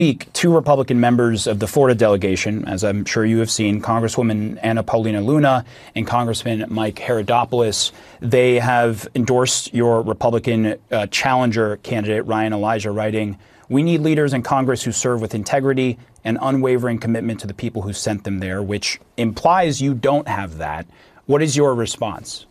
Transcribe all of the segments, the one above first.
week, two Republican members of the Florida delegation, as I'm sure you have seen, Congresswoman Anna Paulina Luna and Congressman Mike Herodopoulos, they have endorsed your Republican challenger candidate, Ryan Elijah, writing, "We need leaders in Congress who serve with integrity and unwavering commitment to the people who sent them there," which implies you don't have that. What is your response?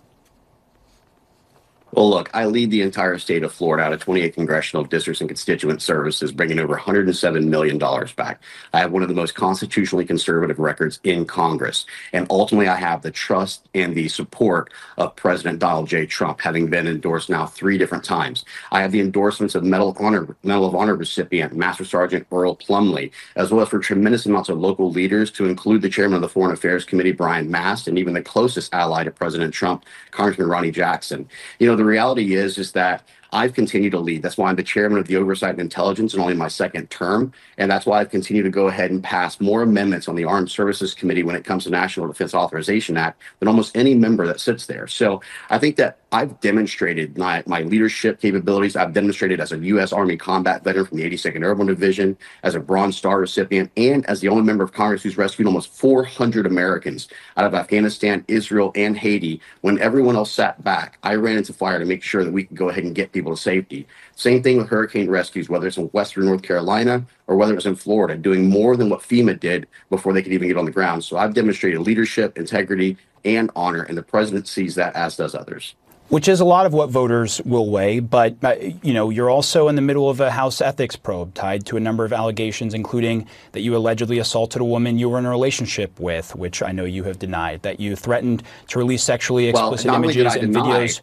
Well, look, I lead the entire state of Florida out of 28 congressional districts and constituent services, bringing over $107 million back. I have one of the most constitutionally conservative records in Congress. And ultimately, I have the trust and the support of President Donald J. Trump, having been endorsed now 3 different times. I have the endorsements of Medal of Honor recipient Master Sergeant Earl Plumley, as well as for tremendous amounts of local leaders, to include the chairman of the Foreign Affairs Committee, Brian Mast, and even the closest ally to President Trump, Congressman Ronny Jackson. You know, the reality is that I've continued to lead. That's why I'm the chairman of the Oversight and Intelligence in only my 2nd term. And that's why I've continued to go ahead and pass more amendments on the Armed Services Committee when it comes to National Defense Authorization Act than almost any member that sits there. So I think that I've demonstrated my leadership capabilities. I've demonstrated as a U.S. Army combat veteran from the 82nd Airborne Division, as a Bronze Star recipient, and as the only member of Congress who's rescued almost 400 Americans out of Afghanistan, Israel, and Haiti. When everyone else sat back, I ran into fire to make sure that we could go ahead and get people to safety. Same thing with hurricane rescues, whether it's in Western North Carolina or whether it's in Florida, doing more than what FEMA did before they could even get on the ground. So I've demonstrated leadership, integrity, and honor, and the president sees that, as does others. Which is a lot of what voters will weigh. But, you know, you're also in the middle of a House ethics probe tied to a number of allegations, including that you allegedly assaulted a woman you were in a relationship with, which I know you have denied, that you threatened to release sexually explicit images and videos.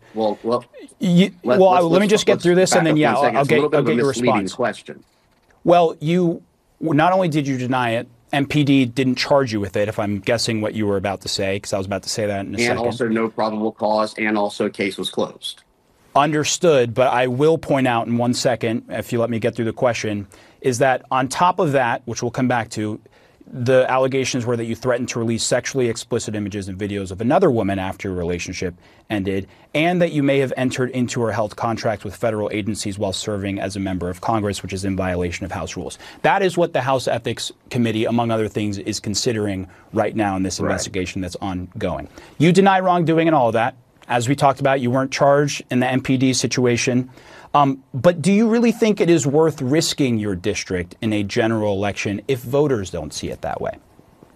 Let me just get through this, and then, I'll get your response. Question. Well, you not only did you deny it, MPD didn't charge you with it, if I'm guessing what you were about to say, because I was about to say that in a second. And also no probable cause, and also case was closed. Understood, but I will point out in 1 second, if you let me get through the question, is that on top of that, which we'll come back to, the allegations were that you threatened to release sexually explicit images and videos of another woman after your relationship ended, and that you may have entered into or held contracts with federal agencies while serving as a member of Congress, which is in violation of House rules. That is what the House Ethics Committee, among other things, is considering right now in this investigation that's ongoing. You deny wrongdoing and all of that. As we talked about, you weren't charged in the MPD situation. But do you really think it is worth risking your district in a general election if voters don't see it that way?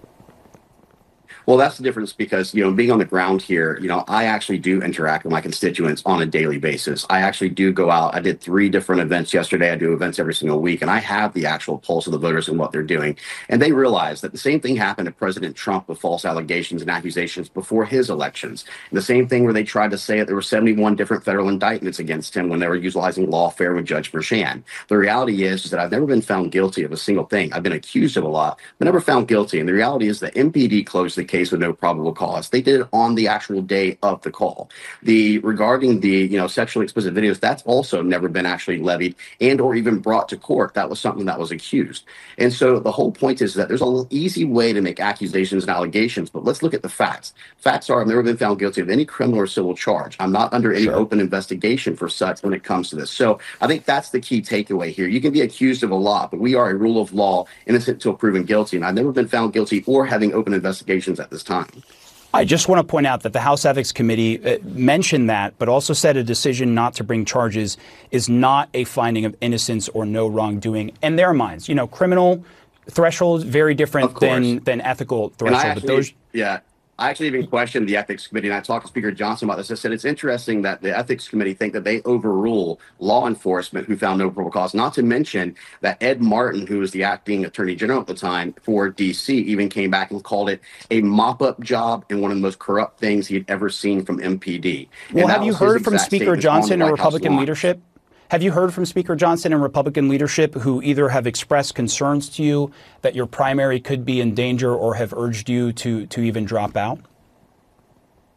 Well, that's the difference because, you know, being on the ground here, you know, I actually do interact with my constituents on a daily basis. I actually do go out. I did 3 different events yesterday. I do events every single week, and I have the actual pulse of the voters and what they're doing. And they realize that the same thing happened to President Trump with false allegations and accusations before his elections. And the same thing where they tried to say that there were 71 different federal indictments against him when they were utilizing lawfare with Judge Merchan. The reality is that I've never been found guilty of a single thing. I've been accused of a lot, but never found guilty. And the reality is that MPD closed the case with no probable cause. They did it on the actual day of the call. Regarding the, you know, sexually explicit videos, that's also never been actually levied and or even brought to court. That was something that was accused. And so the whole point is that there's an easy way to make accusations and allegations, but let's look at the facts. Facts are I've never been found guilty of any criminal or civil charge. I'm not under any open investigation for such when it comes to this. So I think that's the key takeaway here. You can be accused of a lot, but we are a rule of law, innocent until proven guilty. And I've never been found guilty or having open investigations at this time. I just want to point out that the House Ethics Committee mentioned that, but also said a decision not to bring charges is not a finding of innocence or no wrongdoing in their minds. You know, criminal threshold is very different than ethical threshold. I actually even questioned the Ethics Committee, and I talked to Speaker Johnson about this. I said it's interesting that the Ethics Committee think that they overrule law enforcement who found no probable cause, not to mention that Ed Martin, who was the acting attorney general at the time for D.C., even came back and called it a mop-up job and one of the most corrupt things he had ever seen from MPD. Well, have you heard from Speaker Johnson and Republican leadership? Have you heard from Speaker Johnson and Republican leadership who either have expressed concerns to you that your primary could be in danger or have urged you to even drop out?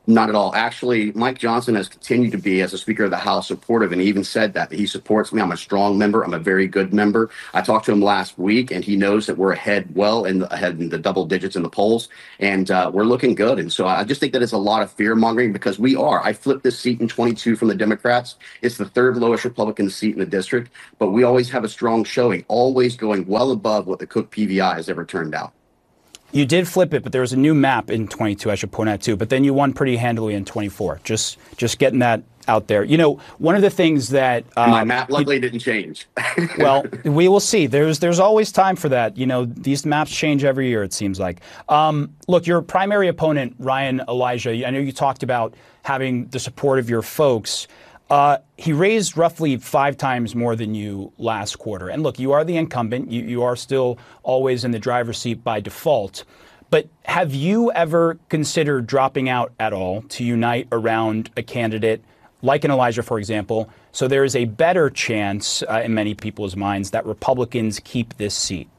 Not at all. Actually, Mike Johnson has continued to be, as a Speaker of the House, supportive, and he even said that he supports me. I'm a strong member. I'm a very good member. I talked to him last week, and he knows that we're ahead in the double digits in the polls, and we're looking good. And so I just think that it's a lot of fear mongering, because we are. I flipped this seat in 22 from the Democrats. It's the third lowest Republican seat in the district, but we always have a strong showing, always going well above what the Cook PVI has ever turned out. You did flip it, but there was a new map in 22, I should point out too. But then you won pretty handily in 24. Just getting that out there. You know, one of the things that my map luckily didn't change. Well, we will see. There's always time for that. You know, these maps change every year, it seems like. Look, your primary opponent, Ryan Elijah, I know you talked about having the support of your folks. He raised roughly 5 times more than you last quarter. And look, you are the incumbent. You are still always in the driver's seat by default. But have you ever considered dropping out at all to unite around a candidate like an Elijah, for example, so there is a better chance in many people's minds that Republicans keep this seat?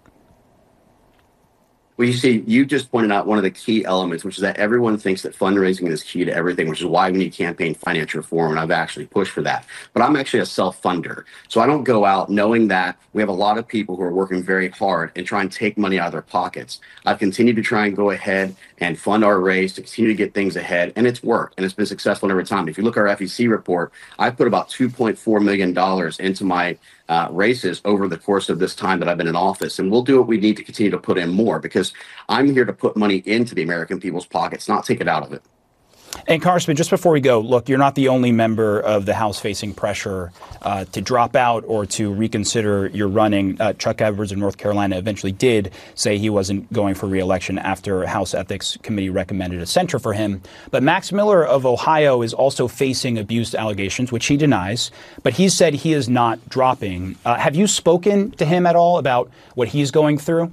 Well, you see, you just pointed out one of the key elements, which is that everyone thinks that fundraising is key to everything, which is why we need campaign finance reform, and I've actually pushed for that. But I'm actually a self-funder, so I don't go out knowing that we have a lot of people who are working very hard and try and take money out of their pockets. I've continued to try and go ahead and fund our race to continue to get things ahead, and it's worked, and it's been successful every time. If you look at our FEC report, I put about $2.4 million into my races over the course of this time that I've been in office. And we'll do what we need to continue to put in more, because I'm here to put money into the American people's pockets, not take it out of it. And Congressman, just before we go, look, you're not the only member of the House facing pressure to drop out or to reconsider your running. Chuck Edwards of North Carolina eventually did say he wasn't going for re-election after House Ethics Committee recommended a center for him. But Max Miller of Ohio is also facing abuse allegations, which he denies. But he said he is not dropping. Have you spoken to him at all about what he's going through?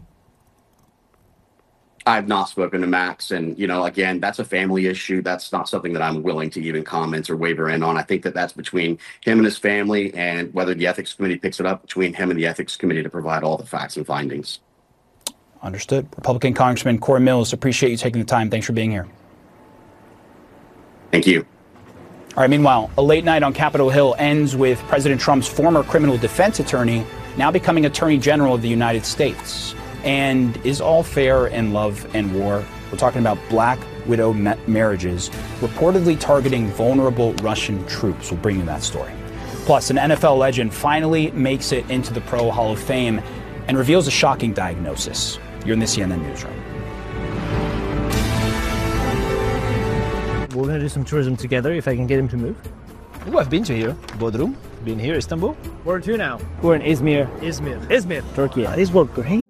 I've not spoken to Max, and, you know, again, that's a family issue. That's not something that I'm willing to even comment or waver in on. I think that that's between him and his family, and whether the Ethics Committee picks it up, between him and the Ethics Committee to provide all the facts and findings. Understood. Republican Congressman Corey Mills, appreciate you taking the time. Thanks for being here. Thank you. All right, meanwhile, a late night on Capitol Hill ends with President Trump's former criminal defense attorney now becoming Attorney General of the United States. And is all fair in love and war? We're talking about black widow marriages reportedly targeting vulnerable Russian troops. We'll bring you that story. Plus, an NFL legend finally makes it into the Pro Hall of Fame and reveals a shocking diagnosis. You're in the CNN Newsroom. We're going to do some tourism together if I can get him to move. Oh, I've been to here. Bodrum. Been here, Istanbul. Where to now? We're in Izmir. Izmir, Turkey. This worked great.